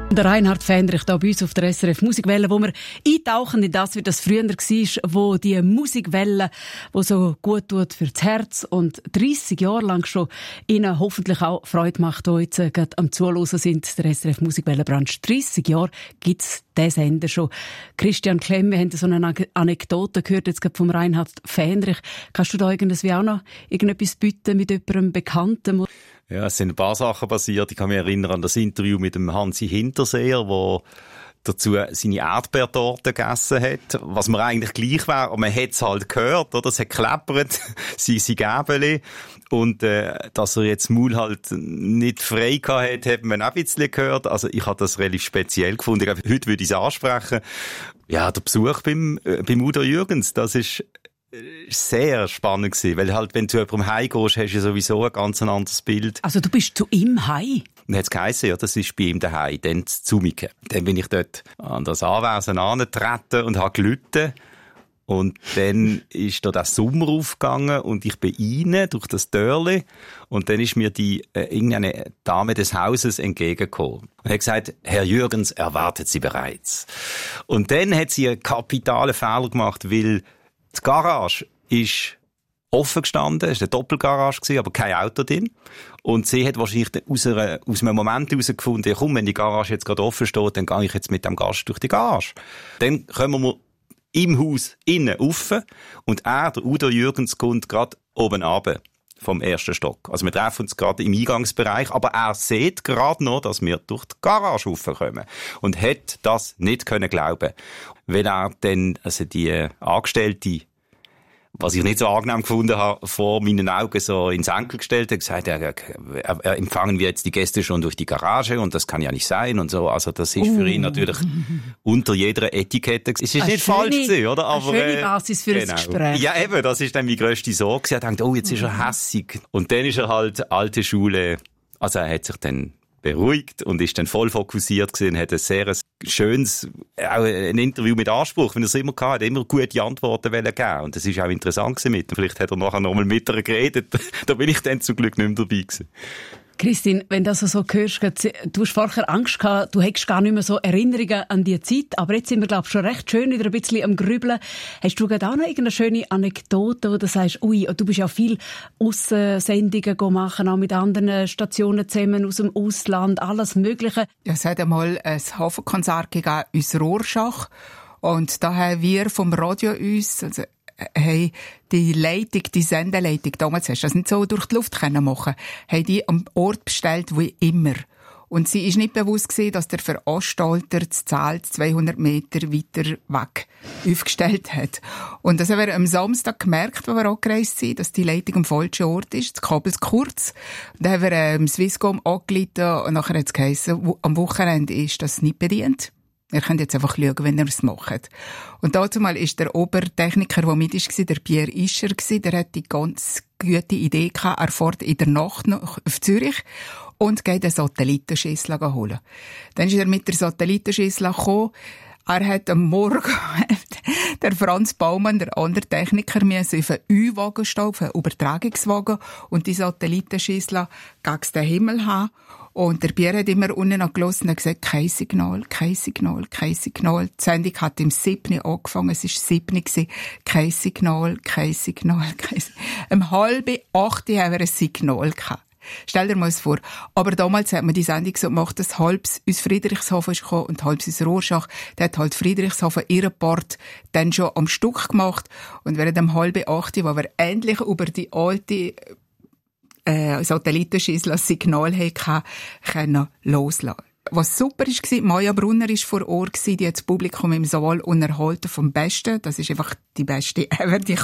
Der Reinhard Fendrich hier bei uns auf der SRF Musikwelle, wo wir eintauchen in das, wie das früher war, wo die Musikwelle, die so gut tut für das Herz und 30 Jahre lang schon Ihnen hoffentlich auch Freude macht, die jetzt gerade am Zuhören sind, der SRF Musikwelle-Branche. 30 Jahre gibt es diesen Sender schon. Christian Klemm, wir haben so eine Anekdote gehört, jetzt gerade vom Reinhard Fendrich. Kannst du da irgendwie auch noch irgendetwas bieten mit jemandem Bekannten? Ja, es sind ein paar Sachen passiert. Ich kann mich erinnern an das Interview mit dem Hansi Hinterseher, wo dazu seine Erdbeertorte gegessen hat, was mir eigentlich gleich wäre, aber man hat es halt gehört, oder? Es hat geklappert, seine Gäbeli. Und dass er jetzt Maul halt nicht frei gehabt hat man auch ein bisschen gehört. Also ich habe das relativ speziell gefunden. Ich glaube, heute würde ich es ansprechen. Ja, der Besuch beim Udo Jürgens, das ist sehr spannend gewesen, weil halt, wenn du jemandem heimgehst, hast du ja sowieso ein ganz anderes Bild. Also du bist zu ihm heim? Dann hat es geheissen, ja, das ist bei ihm daheim, dann zu Mieke. Dann bin ich dort an das Anwesen angetreten und habe gelitten. Und dann ist da der Sommer aufgegangen und ich bin rein durch das Türli und dann ist mir die irgendeine Dame des Hauses entgegengekommen und hat gesagt, Herr Jürgens erwartet Sie bereits. Und dann hat sie einen kapitalen Fehler gemacht, weil die Garage ist offen gestanden, es war eine Doppelgarage, aber kein Auto drin. Und sie hat wahrscheinlich aus einem Moment herausgefunden, ja, komm, wenn die Garage jetzt gerade offen steht, dann gehe ich jetzt mit dem Gast durch die Garage. Dann kommen wir im Haus innen rauf und der Udo Jürgens, kommt gerade oben runter vom ersten Stock. Also wir treffen uns gerade im Eingangsbereich, aber er sieht gerade noch, dass wir durch die Garage raufkommen. Und hat das nicht können glauben. Wenn er dann, also die Angestellte, was ich nicht so angenehm gefunden habe, vor meinen Augen so ins Enkel gestellt hat, gesagt, empfangen wir jetzt die Gäste schon durch die Garage und das kann ja nicht sein und so. Also das ist für ihn natürlich unter jeder Etikette. Es ist nicht falsch gewesen, oder? Aber, eine schöne Basis für ein Gespräch. Ja, eben, das ist dann meine grösste Sorge. Er denkt, oh, jetzt ist er hässig. Und dann ist er halt alte Schule, also er hat sich dann beruhigt und ist dann voll fokussiert gewesen, hat ein sehr schönes, auch ein Interview mit Anspruch, wenn er es immer gehabt hat, immer gute Antworten geben. Und das ist auch interessant gewesen mit. Vielleicht hat er nachher nochmal mit ihr geredet. Da bin ich dann zum Glück nicht mehr dabei gewesen. Christine, wenn du das so hörst, du hast vorher Angst gehabt, du hättest gar nicht mehr so Erinnerungen an die Zeit, aber jetzt sind wir, glaube ich, schon recht schön wieder ein bisschen am Grübeln. Hast du gerade auch noch irgendeine schöne Anekdote, wo du sagst, ui, du bist ja viel Aussendungen machen, auch mit anderen Stationen zusammen aus dem Ausland, alles Mögliche. Ja, es hat einmal ein Hafenkonzert gegeben, uns Rorschach, und da haben wir vom Radio uns, haben die Leitung, die Sendeleitung, damals hast du das nicht so durch die Luft machen, haben die am Ort bestellt wie immer. Und sie ist nicht bewusst gewesen, dass der Veranstalter das Zelt 200 Meter weiter weg aufgestellt hat. Und das haben wir am Samstag gemerkt, als wir angereist sind, dass die Leitung am falschen Ort ist, das Kabel ist kurz. Und dann haben wir Swisscom angerufen und nachher hat es geheissen, am Wochenende ist das nicht bedient. Ihr könnt jetzt einfach schauen, wenn ihr es macht. Und dazu mal ist der Obertechniker, der mit war, der Pierre Ischer, der hat die ganz gute Idee gehabt, er fährt in der Nacht noch auf Zürich und geht einen Satellitenschüssel holen. Dann ist er mit der Satellitenschüssel gekommen. Er hat am Morgen, der Franz Baumann, der andere Techniker, müssen auf einen U-Wagen stehen, auf einen Übertragungswagen, und die Satellitenschüssel gegen den Himmel haben. Und der Pierre hat immer unten angelassen und gesagt, kein Signal, kein Signal, kein Signal. Die Sendung hat im 7. angefangen, es war 7. Kein Signal, kein Signal, kein Signal. Um 7:30 haben wir ein Signal gehabt. Stell dir mal das vor. Aber damals hat man die Sendung so gemacht, dass halbs aus Friedrichshafen ist gekommen und halbs aus Rorschach. Der hat halt Friedrichshafen ihren Part dann schon am Stück gemacht. Und während um 7:30, wo wir endlich über die alte Satellitenschüssel ein Signal hatten, können loslassen. Was super war, Maja Brunner war vor Ort, die hat das Publikum im Saal unterhalten vom Besten. Das ist einfach die beste ever, die